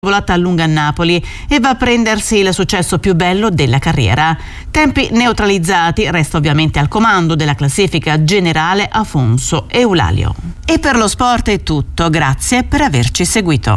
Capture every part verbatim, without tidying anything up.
volata lunga a Napoli e va a prendersi il successo più bello della carriera. Tempi neutralizzati, resta ovviamente al comando della classifica generale Afonso Eulalio. E per lo sport è tutto, grazie per averci seguito.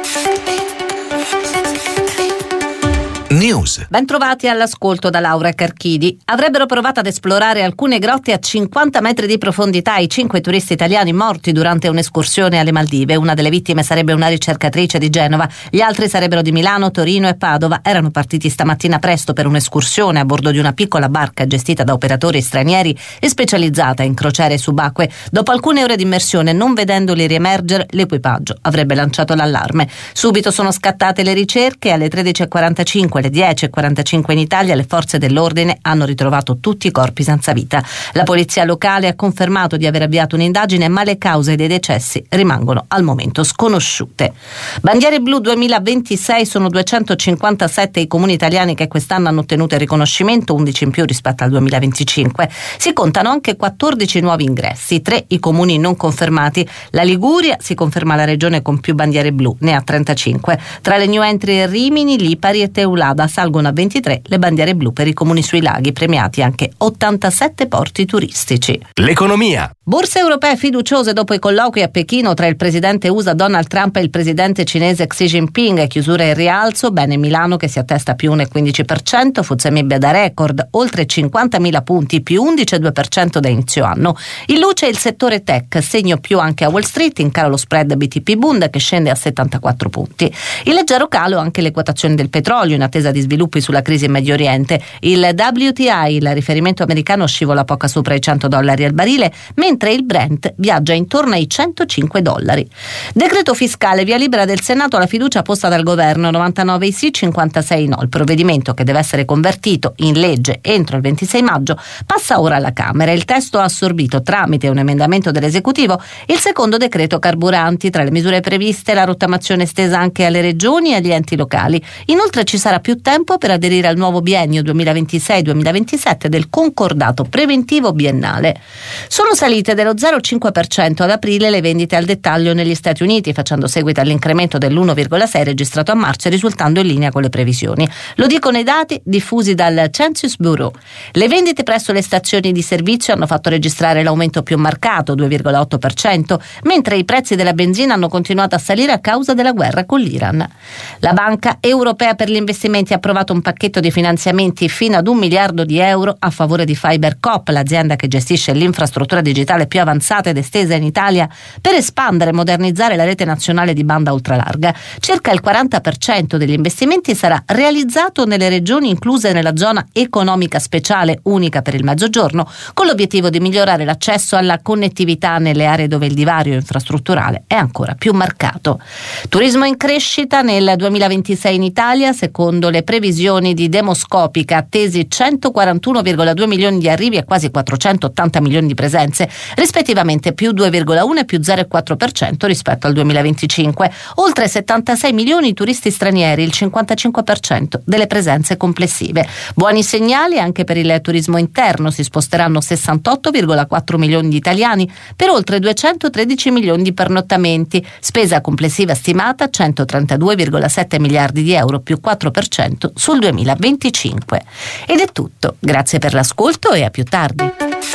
News. Bentrovati all'ascolto da Laura Carchidi. Avrebbero provato ad esplorare alcune grotte a cinquanta metri di profondità i cinque turisti italiani morti durante un'escursione alle Maldive. Una delle vittime sarebbe una ricercatrice di Genova, gli altri sarebbero di Milano, Torino e Padova. Erano partiti stamattina presto per un'escursione a bordo di una piccola barca gestita da operatori stranieri e specializzata in crociere subacquee. Dopo alcune ore di immersione, non vedendoli riemergere, l'equipaggio avrebbe lanciato l'allarme. Subito sono scattate le ricerche e alle tredici e quarantacinque, alle dieci e quarantacinque in Italia, le forze dell'ordine hanno ritrovato tutti i corpi senza vita. La polizia locale ha confermato di aver avviato un'indagine, ma le cause dei decessi rimangono al momento sconosciute. Bandiere blu duemilaventisei, sono duecentocinquantasette i comuni italiani che quest'anno hanno ottenuto il riconoscimento, undici in più rispetto al duemilaventicinque. Si contano anche quattordici nuovi ingressi, tre i comuni non confermati. La Liguria si conferma la regione con più bandiere blu, ne ha trentacinque. Tra le new entry Rimini, Lipari e Teulada salgono a ventitré le bandiere blu per i comuni sui laghi, premiati anche ottantasette porti turistici. L'economia. Borse europee fiduciose dopo i colloqui a Pechino tra il presidente U S A Donald Trump e il presidente cinese Xi Jinping. Chiusura in rialzo, bene Milano che si attesta più uno virgola quindici per cento, F T S E MIB da record, oltre cinquantamila punti, più undici virgola due per cento da inizio anno. In luce il settore tech, segno più anche a Wall Street, in calo lo spread B T P Bund che scende a settantaquattro punti. In leggero calo anche le quotazioni del petrolio in attesa di sviluppi sulla crisi in Medio Oriente. Il W T I, il riferimento americano, scivola poco sopra i cento dollari al barile, mentre il Brent viaggia intorno ai centocinque dollari. Decreto fiscale, via libera del Senato alla fiducia posta dal governo, novantanove sì, cinquantasei no. Il provvedimento, che deve essere convertito in legge entro il ventisei maggio, passa ora alla Camera. Il testo ha assorbito, tramite un emendamento dell'esecutivo, il secondo decreto carburanti. Tra le misure previste la rottamazione estesa anche alle regioni e agli enti locali. Inoltre ci sarà più tempo per aderire al nuovo biennio duemilaventisei duemilaventisette del concordato preventivo biennale. Sono salite dello zero virgola cinque per cento ad aprile le vendite al dettaglio negli Stati Uniti, facendo seguito all'incremento dell'uno virgola sei registrato a marzo e risultando in linea con le previsioni. Lo dicono i dati diffusi dal Census Bureau. Le vendite presso le stazioni di servizio hanno fatto registrare l'aumento più marcato, due virgola otto per cento, mentre i prezzi della benzina hanno continuato a salire a causa della guerra con l'Iran. La Banca Europea per gli Investimenti ha approvato un pacchetto di finanziamenti fino ad un miliardo di euro a favore di FiberCop, l'azienda che gestisce l'infrastruttura digitale più avanzata ed estesa in Italia, per espandere e modernizzare la rete nazionale di banda ultralarga. Circa il quaranta per cento degli investimenti sarà realizzato nelle regioni incluse nella zona economica speciale unica per il Mezzogiorno, con l'obiettivo di migliorare l'accesso alla connettività nelle aree dove il divario infrastrutturale è ancora più marcato. Turismo in crescita nel duemilaventisei in Italia, secondo le previsioni di Demoscopica, attesi centoquarantuno virgola due milioni di arrivi e quasi quattrocentottanta milioni di presenze, rispettivamente più due virgola uno e più zero virgola quattro per cento rispetto al duemilaventicinque. Oltre settantasei milioni di turisti stranieri, il cinquantacinque per cento delle presenze complessive. Buoni segnali anche per il turismo interno, si sposteranno sessantotto virgola quattro milioni di italiani per oltre duecentotredici milioni di pernottamenti, spesa complessiva stimata centotrentadue virgola sette miliardi di euro, più quattro per cento sul duemilaventicinque. Ed è tutto, grazie per l'ascolto e a più tardi.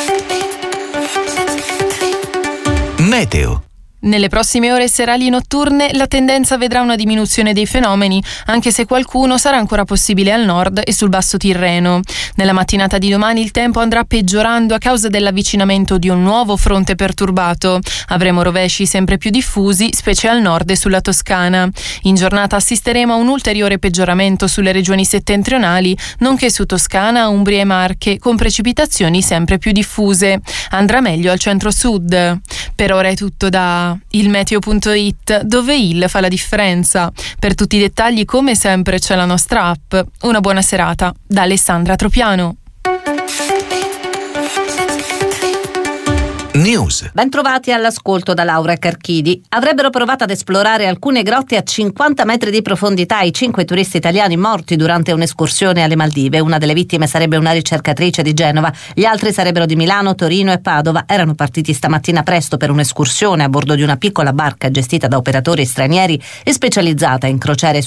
Meteo. Nelle prossime ore serali notturne la tendenza vedrà una diminuzione dei fenomeni, anche se qualcuno sarà ancora possibile al nord e sul basso Tirreno. Nella mattinata di domani il tempo andrà peggiorando a causa dell'avvicinamento di un nuovo fronte perturbato. Avremo rovesci sempre più diffusi, specie al nord e sulla Toscana. In giornata assisteremo a un ulteriore peggioramento sulle regioni settentrionali, nonché su Toscana, Umbria e Marche, con precipitazioni sempre più diffuse. Andrà meglio al centro-sud. Per ora è tutto da il meteo punto it, dove il fa la differenza. Per tutti i dettagli, come sempre, c'è la nostra app. Una buona serata da Alessandra Tropiano. News. Bentrovati all'ascolto da Laura Carchidi. Avrebbero provato ad esplorare alcune grotte a cinquanta metri di profondità i cinque turisti italiani morti durante un'escursione alle Maldive. Una delle vittime sarebbe una ricercatrice di Genova, gli altri sarebbero di Milano, Torino e Padova. Erano partiti stamattina presto per un'escursione a bordo di una piccola barca gestita da operatori stranieri e specializzata in crociere